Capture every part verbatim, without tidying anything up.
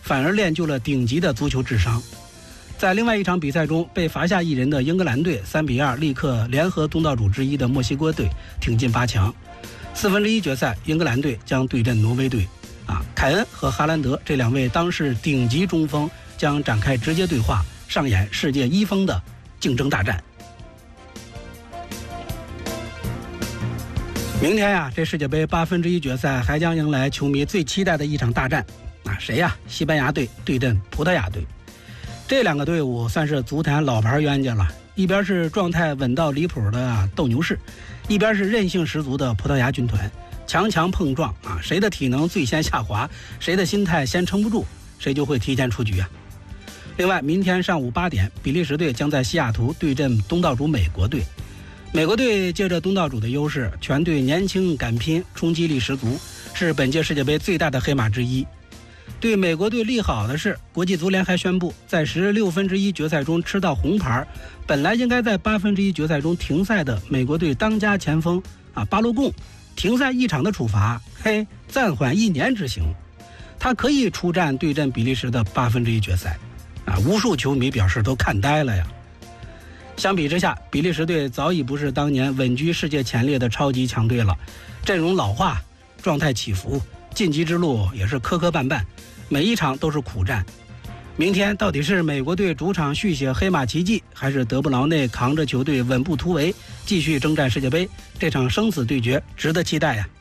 反而练就了顶级的足球智商。在另外一场比赛中，被罚下一人的英格兰队三比二力克联合东道主之一的墨西哥队，挺进八强。四分之一决赛，英格兰队将对阵挪威队。啊，凯恩和哈兰德这两位当世顶级中锋将展开直接对话，上演世界一锋的竞争大战。明天呀，这世界杯八分之一决赛还将迎来球迷最期待的一场大战。啊，谁呀？西班牙队对阵葡萄牙队。这两个队伍算是足坛老牌冤家了，一边是状态稳到离谱的斗牛士，一边是韧性十足的葡萄牙军团。强强碰撞啊，谁的体能最先下滑，谁的心态先撑不住，谁就会提前出局啊。另外，明天上午八点，比利时队将在西雅图对阵东道主美国队。美国队借着东道主的优势，全队年轻敢拼，冲击力十足，是本届世界杯最大的黑马之一。对美国队利好的是，国际足联还宣布，在十六分之一决赛中吃到红牌，本来应该在八分之一决赛中停赛的美国队当家前锋啊巴洛贡。停赛一场的处罚，嘿，暂缓一年执行。他可以出战对阵比利时的八分之一决赛，啊，无数球迷表示都看呆了呀。相比之下，比利时队早已不是当年稳居世界前列的超级强队了，阵容老化，状态起伏，晋级之路也是磕磕绊绊，每一场都是苦战。明天到底是美国队主场续写黑马奇迹，还是德布劳内扛着球队稳步突围，继续征战世界杯？这场生死对决值得期待呀！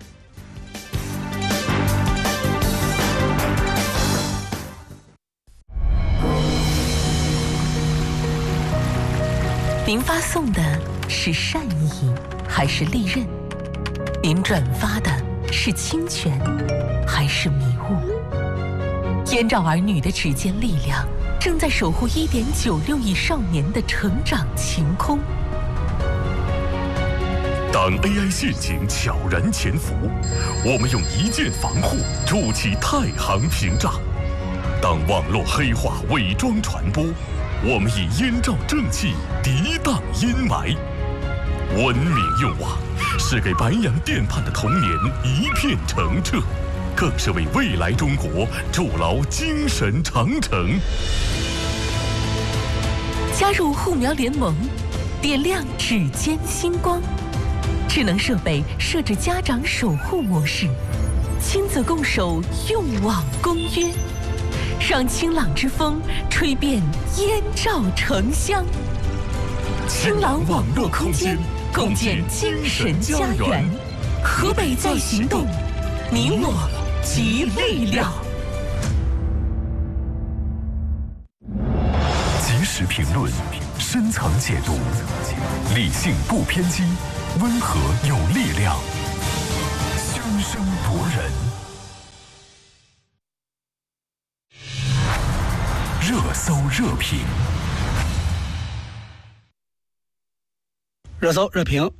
您发送的是善意还是利刃？您转发的是侵权还是迷雾？燕赵儿女的指尖力量正在守护 一点九六亿少年的成长晴空。 当 A I 陷阱悄然潜伏，我们用一键防护筑起太行屏障；当网络黑化伪装传播，我们以燕赵正气涤荡阴霾。文明用网是给白洋淀畔的童年一片澄澈，更是为未来中国筑牢精神长城。 加入护苗联盟，点亮指尖星光。智能设备设置家长守护模式，亲子共守用网公约，让清朗之风吹遍燕赵城乡。清朗网络空间，共建精神家园。河北在行动，你我集力量。 及时评论，深层解读，理性不偏激，温和有力量，凶声夺人。热搜热评， 热搜热评。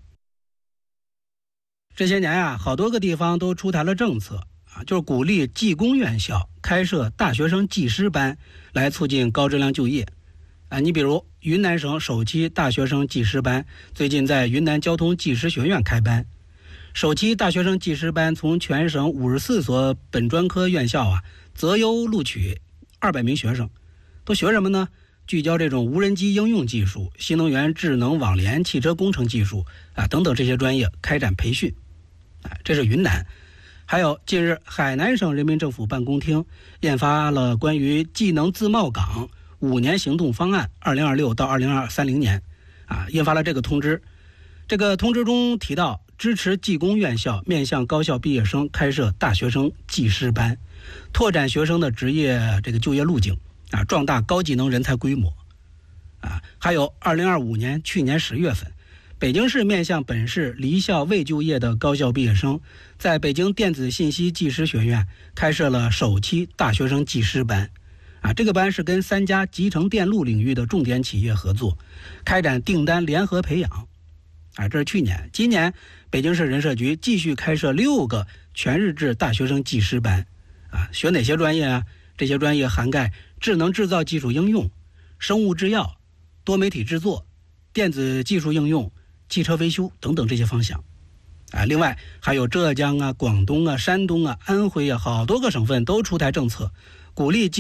这些年啊，好多个地方都出台了政策啊，就是鼓励技工院校开设大学生技师班，来促进高质量就业。啊，你比如云南省首期大学生技师班最近在云南交通技师学院开班，首期大学生技师班从全省五十四所本专科院校啊择优录取二百名学生，都学什么呢？聚焦这种无人机应用技术、新能源智能网联、汽车工程技术啊等等这些专业开展培训。啊，这是云南。还有近日海南省人民政府办公厅印发了关于技能自贸岗五年行动方案二零二六到二零三零年，啊，印发了这个通知。这个通知中提到，支持技工院校面向高校毕业生开设大学生技师班，拓展学生的职业这个就业路径，啊，壮大高技能人才规模。啊，还有二零二五年去年十月份，北京市面向本市离校未就业的高校毕业生，在北京电子信息技师学院开设了首期大学生技师班。啊，这个班是跟三家集成电路领域的重点企业合作，开展订单联合培养。啊，这是去年。今年北京市人社局继续开设六个全日制大学生技师班。啊，学哪些专业啊？这些专业涵盖智能制造技术应用、生物制药、多媒体制作、电子技术应用、汽车维修等等这些方向。啊，另外还有浙江啊、广东啊、山东啊、安徽啊，好多个省份都出台政策，鼓励